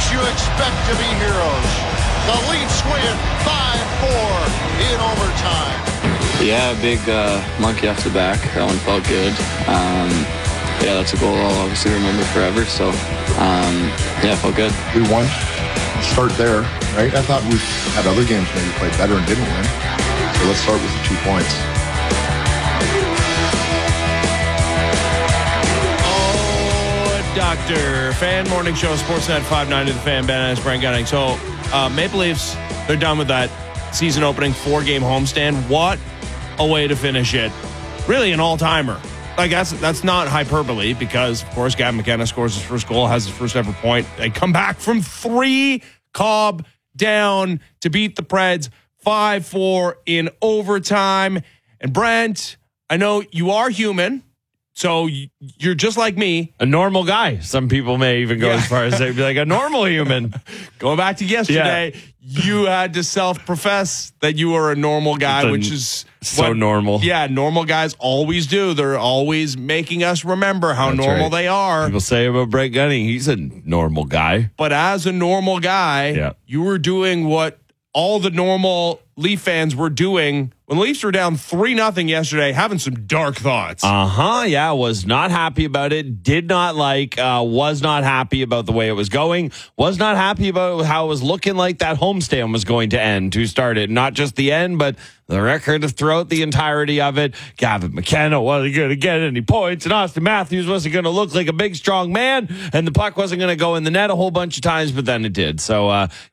you expect to be heroes. The Leafs win 5-4 in overtime. Yeah, big monkey off the back. That one felt good. Yeah, that's a goal I'll obviously remember forever. So, yeah, felt good. We won. Start there, right? I thought we had other games maybe played better and didn't win. So let's start with the 2 points. Dr. Fan Morning Show, Sportsnet 590 The Fan, Ben Ennis, Brent Gunning. So, Maple Leafs, they're done with that season opening 4-game homestand. What a way to finish it. Really an all-timer. Like, that's not hyperbole because, of course, Gavin McKenna scores his first goal, has his first ever point. They come back from 3 Cobb down to beat the Preds 5-4 in overtime. And Brent, I know you are human. So you're just like me. A normal guy. Some people may even go as far as they'd be like a normal human. Going back to yesterday, you had to self-profess that you were a normal guy, which is so normal. Yeah, normal guys always do. They're always making us remember how normal they are. People say about Brent Gunning, he's a normal guy. But as a normal guy, you were doing what all the normal Leaf fans were doing when the Leafs were down 3-0 yesterday, having some dark thoughts. Yeah, was not happy about it. Did not like, was not happy about the way it was going. Was not happy about how it was looking like that homestand was going to end to start it. Not just the end, but the record throughout the entirety of it. Gavin McKenna wasn't going to get any points, and Austin Matthews wasn't going to look like a big, strong man, and the puck wasn't going to go in the net a whole bunch of times, but then it did. So,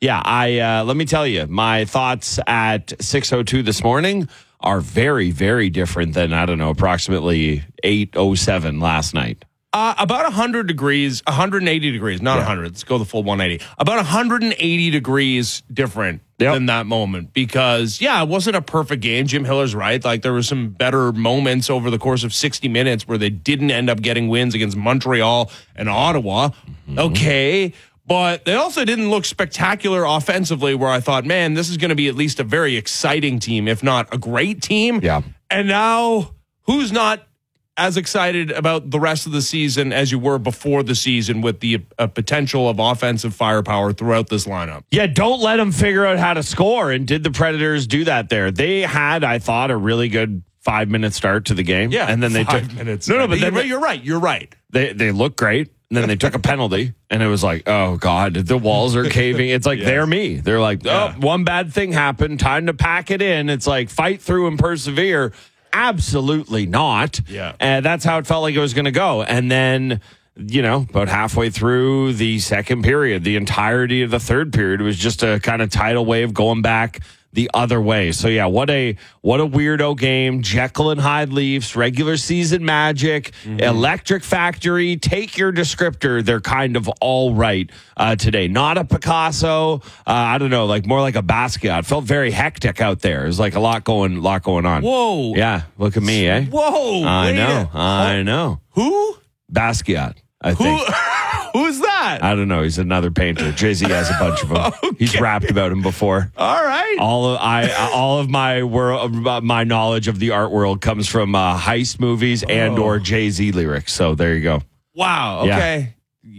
let me tell you, my thoughts at 6:02 this morning are very, very different than, approximately 8:07 last night. About 180 degrees, not 100. Let's go the full 180. About 180 degrees different than that moment because, it wasn't a perfect game. Jim Hiller's right. Like, there were some better moments over the course of 60 minutes where they didn't end up getting wins against Montreal and Ottawa. Mm-hmm. Okay. But they also didn't look spectacular offensively where I thought, man, this is going to be at least a very exciting team, if not a great team. Yeah. And now, who's not as excited about the rest of the season as you were before the season with the potential of offensive firepower throughout this lineup? Yeah, don't let them figure out how to score. And did the Predators do that there? They had, I thought, a really good 5-minute start to the game. Yeah, and then they took 5 minutes. No, but you're right. You're right. They look great. And then they took a penalty, and it was like, oh, God, the walls are caving. It's like, they're me. They're like, one bad thing happened. Time to pack it in. It's like, fight through and persevere. Absolutely not. Yeah. And that's how it felt like it was going to go. And then, about halfway through the second period, the entirety of the third period was just a kind of tidal wave going back the other way. So what a weirdo game. Jekyll and Hyde Leafs, regular season magic, electric factory. Take your descriptor. They're kind of all right today. Not a Picasso. More like a Basquiat. Felt very hectic out there. There's like a lot going on. Whoa. Yeah. Look at me, eh? Whoa. I know. Who? My I think. Who's that? I don't know. He's another painter. Jay-Z has a bunch of them. Okay. He's rapped about him before. All right. All of my knowledge of the art world comes from heist movies and or Jay-Z lyrics. So there you go. Wow. Okay.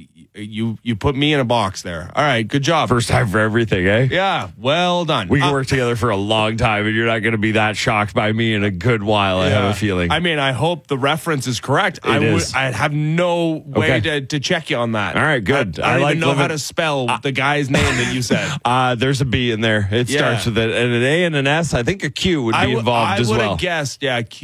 You put me in a box there. All right. Good job. First time for everything, eh? Yeah. Well done. We can work together for a long time, and you're not going to be that shocked by me in a good while, I have a feeling. I mean, I hope the reference is correct. I have no way to check you on that. All right, good. I don't even know how to spell the guy's name that you said. There's a B in there. It starts with an A and an S. I think a Q would be involved as well. I would have guessed,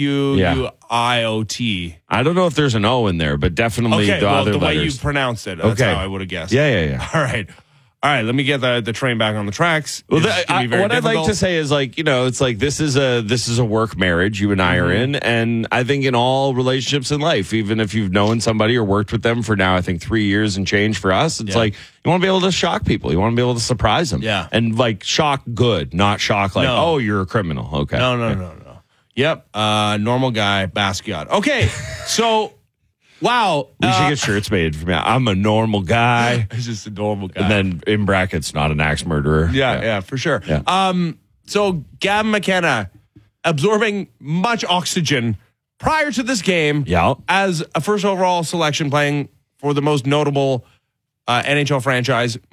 Q-U-I-O-T. I don't know if there's an O in there, but definitely the other the letters. way you pronounced it. That's how I would have guessed. Yeah. All right. Let me get the train back on the tracks. Well, what I'd like to say is it's like this is a work marriage you and I are in, and I think in all relationships in life, even if you've known somebody or worked with them for now, I think 3 years and change for us, it's like you want to be able to shock people, you want to be able to surprise them, and like shock good, not shock like oh you're a criminal. Okay, no. Yep, normal guy, Basquiat. Okay, so. Wow. We should get shirts made for me. I'm a normal guy. It's just a normal guy. And then in brackets, not an axe murderer. Yeah, for sure. Yeah. So Gavin McKenna absorbing much oxygen prior to this game as a first overall selection playing for the most notable NHL franchise